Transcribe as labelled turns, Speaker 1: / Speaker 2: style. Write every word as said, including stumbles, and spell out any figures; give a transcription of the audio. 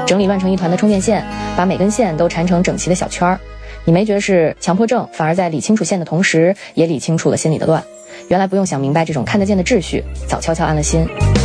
Speaker 1: 整理乱成一团的充电线，把每根线都缠成整齐的小圈儿。你没觉得是强迫症，反而在理清楚线的同时，也理清楚了心里的乱。原来不用想明白这种看得见的秩序，早悄悄安了心。